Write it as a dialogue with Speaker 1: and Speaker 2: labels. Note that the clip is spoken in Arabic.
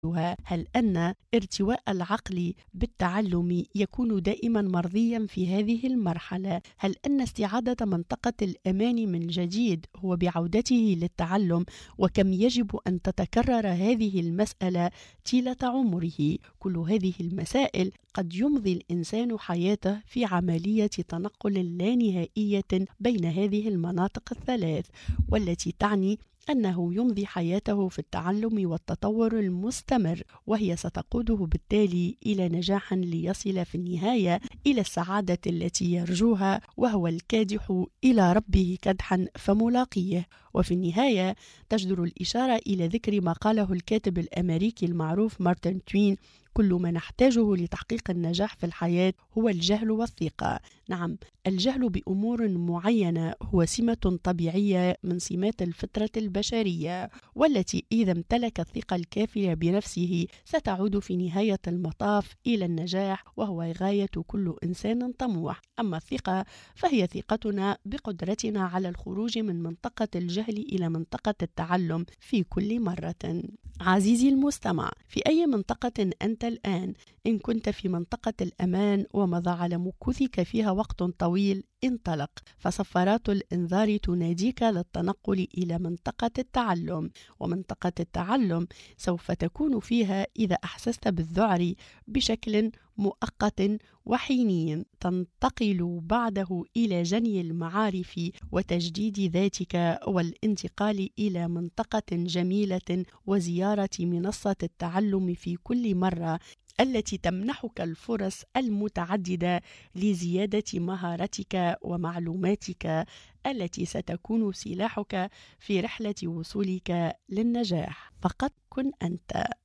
Speaker 1: هل أن ارتواء العقل بالتعلم يكون دائما مرضيا في هذه المرحلة؟ هل أن استعادة منطقة الأمان من جديد هو بعودته للتعلم؟ وكم يجب أن تتكرر هذه المسألة طيلة عمره؟ كل هذه المسائل قد يمضي الإنسان حياته في عملية تنقل لا نهائية بين هذه المناطق الثلاث، والتي تعني أنه يمضي حياته في التعلم والتطور المستمر، وهي ستقوده بالتالي إلى نجاح ليصل في النهاية إلى السعادة التي يرجوها، وهو الكادح إلى ربه كدحا فملاقيه. وفي النهاية تجدر الإشارة إلى ذكر ما قاله الكاتب الأمريكي المعروف مارتن توين: كل ما نحتاجه لتحقيق النجاح في الحياة هو الجهل والثقة. نعم، الجهل بأمور معينة هو سمة طبيعية من سمات الفطرة البشرية، والتي إذا امتلك الثقة الكافية بنفسه ستعود في نهاية المطاف إلى النجاح، وهو غاية كل إنسان طموح. أما الثقة فهي ثقتنا بقدرتنا على الخروج من منطقة الجهل إلى منطقة التعلم في كل مرة. عزيزي المستمع، في أي منطقة أنت الآن؟ إن كنت في منطقة الأمان ومضى على مكوثك فيها وقت طويل، انطلق، فصفارات الإنذار تناديك للتنقل إلى منطقة التعلم. ومنطقة التعلم سوف تكون فيها إذا أحسست بالذعر بشكل مؤقت وحيني، تنتقل بعده إلى جني المعارف وتجديد ذاتك والانتقال إلى منطقة جميلة وزيارة منصة التعلم في كل مرة، التي تمنحك الفرص المتعددة لزيادة مهارتك ومعلوماتك التي ستكون سلاحك في رحلة وصولك للنجاح. فقط كن أنت.